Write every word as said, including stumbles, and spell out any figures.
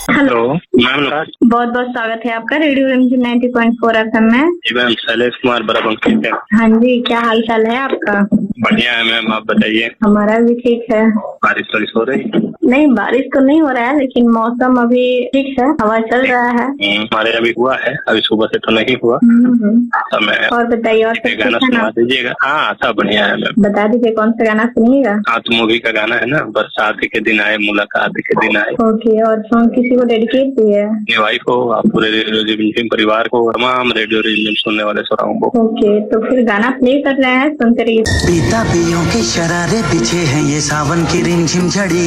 Hello ma'am, नमस्कार। बहुत बहुत स्वागत है आपका रेडियो रिमझिम नाइंटी पॉइंट फोर एफएम में। जी मैम, शैलेश कुमार बराबंकी से। हाँ जी, क्या हाल चाल है आपका? बढ़िया है मैम, आप बताइए। हमारा भी ठीक है। बारिश वारिश हो रही? नहीं, बारिश तो नहीं हो रहा है, लेकिन मौसम अभी ठीक है, हवा चल रहा है। हमारे अभी हुआ है, अभी सुबह से तो नहीं हुआ। हम्म। तो मैं और बताइए, और सब एक गाना ठीक है सुनवा ना? दीजिएगा। हाँ, सब बढ़िया है मैम। बता दीजिए कौन सा गाना सुनिएगा। हाँ, तो मूवी का गाना है ना, बरसात के दिन आए मुलाकात के दिन आए। ओके, और सॉन्ग किसी को डेडिकेट भी है? अपनी वाइफ को, आप पूरे रेडियो रिमझिम परिवार को, तमाम रेडियो रिमझिम सुनने वाले श्रोताओं को। ओके, तो फिर गाना प्ले कर रहे हैं, सुनते रहिए। पीता पियों के शरारे पीछे हैं ये सावन की रिमझिम झड़ी।